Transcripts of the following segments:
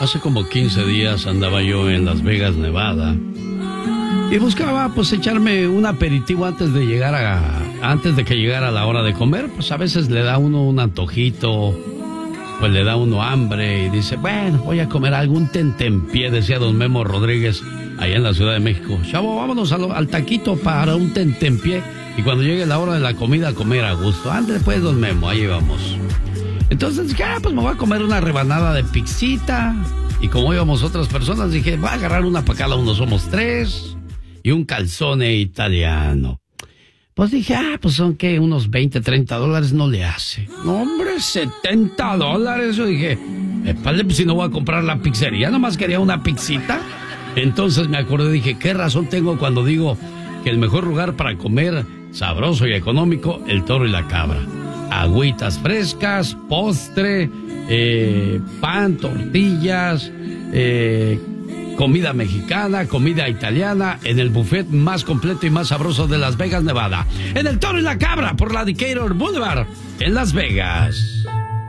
hace como 15 días andaba yo en Las Vegas, Nevada, y buscaba pues echarme un aperitivo antes de que llegara la hora de comer. Pues a veces le da uno un antojito, pues le da uno hambre y dice, bueno, voy a comer algún tentempié, decía don Memo Rodríguez allá en la Ciudad de México. Chavo, vámonos al taquito para un tentempié y cuando llegue la hora de la comida a comer a gusto. Ándale pues, don Memo, ahí vamos. Entonces dije, pues me voy a comer una rebanada de pizzita. Y como íbamos otras personas, dije, voy a agarrar una para cada uno, somos 3, y un calzone italiano. Pues dije, pues son que unos $20-30 no le hace. No, hombre, $70. Yo dije, pues si no voy a comprar la pizzería, nomás quería una pizzita. Entonces me acordé, dije, ¿qué razón tengo cuando digo que el mejor lugar para comer sabroso y económico, el Toro y la Cabra? Agüitas frescas, postre, pan, tortillas, comida mexicana, comida italiana, en el buffet más completo y más sabroso de Las Vegas, Nevada. En el Toro y la Cabra, por la Decatur Boulevard, en Las Vegas.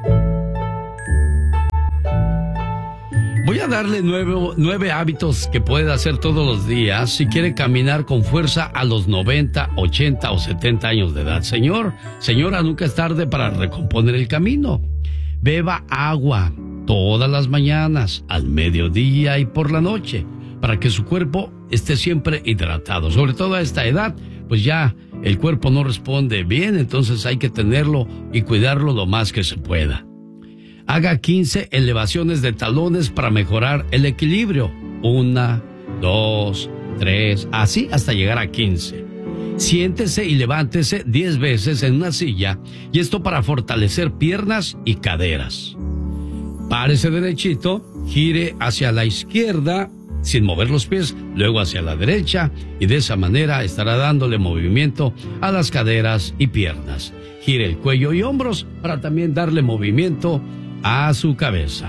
Voy a darle 9 hábitos que puede hacer todos los días si quiere caminar con fuerza a los 90, 80 o 70 años de edad. Señora, nunca es tarde para recomponer el camino. Beba agua todas las mañanas, al mediodía y por la noche, para que su cuerpo esté siempre hidratado. Sobre todo a esta edad, pues ya el cuerpo no responde bien, entonces hay que tenerlo y cuidarlo lo más que se pueda. Haga 15 elevaciones de talones para mejorar el equilibrio. 1, 2, 3, así hasta llegar a 15. Siéntese y levántese 10 veces en una silla, y esto para fortalecer piernas y caderas. Párese derechito, gire hacia la izquierda sin mover los pies, luego hacia la derecha, y de esa manera estará dándole movimiento a las caderas y piernas. Gire el cuello y hombros para también darle movimiento a su cabeza.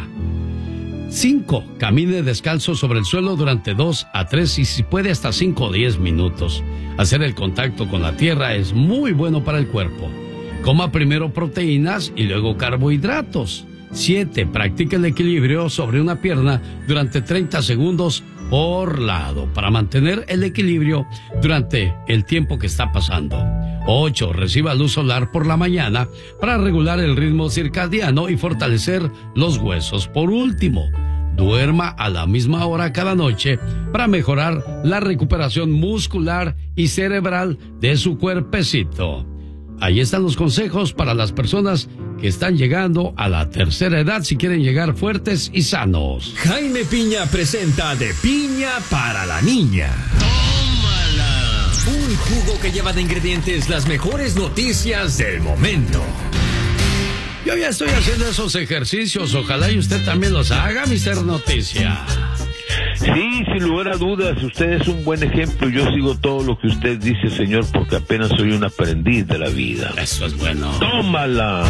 5. Camine descalzo sobre el suelo durante 2 a 3 y si puede hasta 5 o 10 minutos. Hacer el contacto con la tierra es muy bueno para el cuerpo. Coma primero proteínas y luego carbohidratos. 7. Practique el equilibrio sobre una pierna durante 30 segundos por lado para mantener el equilibrio durante el tiempo que está pasando. 8. Reciba luz solar por la mañana para regular el ritmo circadiano y fortalecer los huesos. Por último, duerma a la misma hora cada noche para mejorar la recuperación muscular y cerebral de su cuerpecito. Ahí están los consejos para las personas que están llegando a la tercera edad si quieren llegar fuertes y sanos. Jaime Piña presenta De Piña para la Niña. ¡Tómala! Un jugo que lleva de ingredientes las mejores noticias del momento. Yo ya estoy haciendo esos ejercicios, ojalá y usted también los haga, Mr. Noticia. Sí, sin lugar a dudas, usted es un buen ejemplo. Yo sigo todo lo que usted dice, señor, porque apenas soy un aprendiz de la vida. Eso es bueno. ¡Tómala!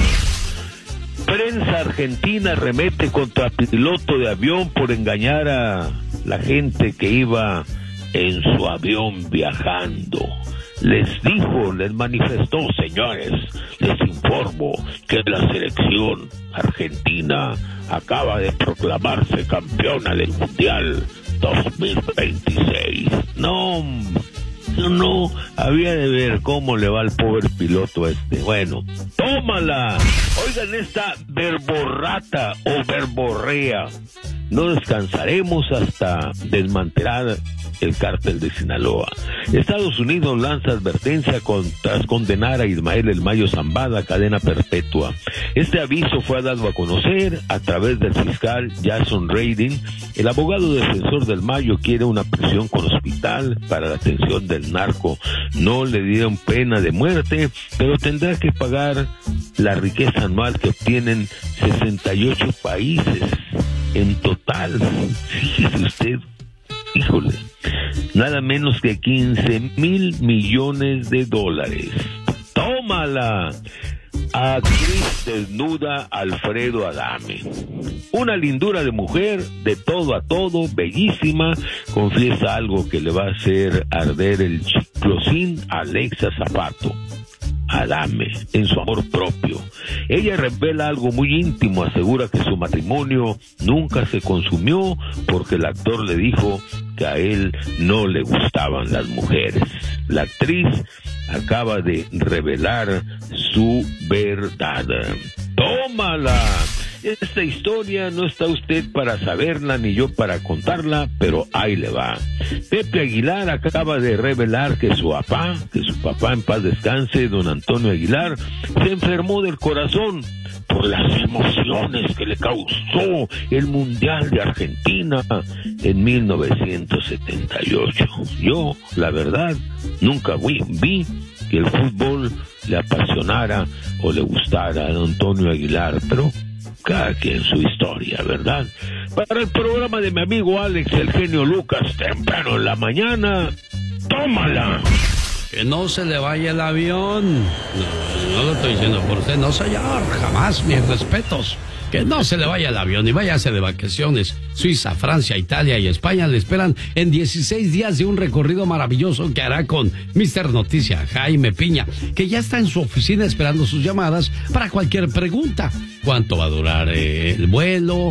Prensa argentina remete contra piloto de avión por engañar a la gente que iba en su avión viajando. Les manifestó, señores, les informo que la selección argentina acaba de proclamarse campeona del Mundial 2026. No, había de ver cómo le va al pobre piloto este. Bueno, tómala. Oigan esta verborrata o verborrea. No descansaremos hasta desmantelar el cártel de Sinaloa. Estados Unidos lanza advertencia tras condenar a Ismael El Mayo Zambada a cadena perpetua. Este aviso fue dado a conocer a través del fiscal Jason Radin. El abogado defensor del Mayo quiere una prisión con hospital para la atención del narco. No le dieron pena de muerte, pero tendrá que pagar la riqueza anual que obtienen 68 países en total. Fíjese usted, híjole, nada menos que 15,000 millones de dólares. ¡Tómala! Actriz desnuda Alfredo Adame. Una lindura de mujer, de todo a todo, bellísima, confiesa algo que le va a hacer arder el chiclosín a Alexa Zapata. Adame en su amor propio. Ella revela algo muy íntimo, asegura que su matrimonio nunca se consumió porque el actor le dijo que a él no le gustaban las mujeres. La actriz acaba de revelar su verdad. ¡Tómala! Esta historia no está usted para saberla ni yo para contarla, pero ahí le va. Pepe Aguilar acaba de revelar que su papá en paz descanse, don Antonio Aguilar, se enfermó del corazón por las emociones que le causó el Mundial de Argentina en 1978. Yo, la verdad, nunca vi que el fútbol le apasionara o le gustara a don Antonio Aguilar, pero cada quien su historia, ¿verdad? Para el programa de mi amigo Alex, el genio Lucas, temprano en la mañana, tómala. Que no se le vaya el avión. No lo estoy diciendo por usted, no señor, jamás, mis respetos. Que no se le vaya el avión y váyase de vacaciones. Suiza, Francia, Italia y España le esperan en 16 días de un recorrido maravilloso que hará con Mr. Noticia, Jaime Piña, que ya está en su oficina esperando sus llamadas para cualquier pregunta. ¿Cuánto va a durar el vuelo?